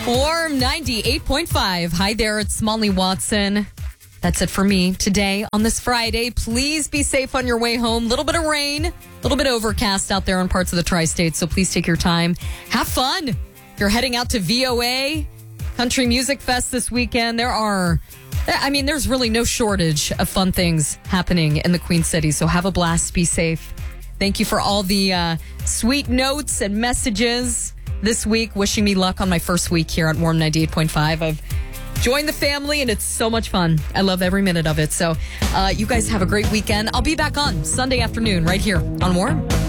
Warm 98.5. Hi there, it's Molly Watson. That's it for me today on this Friday. Please be safe on your way home. A little bit of rain, a little bit overcast out there in parts of the tri-state, so please take your time. Have fun. If you're heading out to VOA, Country Music Fest this weekend, there's really no shortage of fun things happening in the Queen City, so have a blast, be safe. Thank you for all the sweet notes and messages this week, wishing me luck on my first week here at Warm 98.5. I've joined the family, and it's so much fun. I love every minute of it. So you guys have a great weekend. I'll be back on Sunday afternoon right here on Warm.